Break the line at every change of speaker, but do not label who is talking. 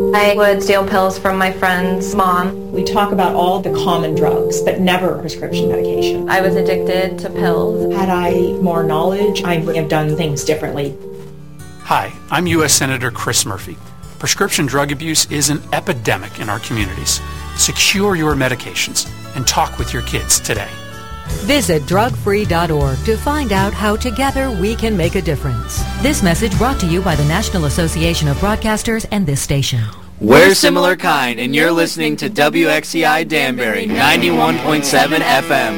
I would steal pills from my friend's mom.
We talk about all the common drugs, but never prescription medication.
I was addicted to pills.
Had I more knowledge, I would have done things differently.
Hi, I'm U.S. Senator Chris Murphy. Prescription drug abuse is an epidemic in our communities. Secure your medications and talk with your kids today.
Visit drugfree.org to find out how together we can make a difference. This message brought to you by the National Association of Broadcasters and this station.
We're Similar Kind, and you're listening to WXCI Danbury 91.7 FM.